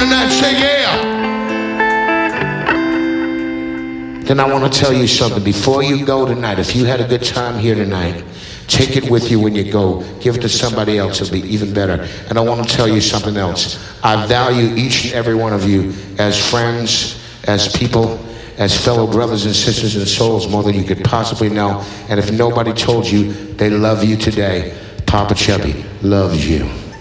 tonight? Say yeah. Then I want to tell you something. Before you go tonight, if you had a good time here tonight, take it with you when you go. Give it to somebody else. It'll be even better. And I want to tell you something else. I value each and every one of you as friends, as people, as fellow brothers and sisters and souls more than you could possibly know. And if nobody told you they love you today, Papa Chubby loves you.